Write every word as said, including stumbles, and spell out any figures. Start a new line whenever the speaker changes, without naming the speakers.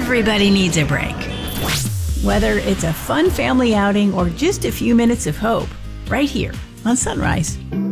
Everybody needs a break. Whether it's a fun family outing or just a few minutes of hope, right here on Sunrise.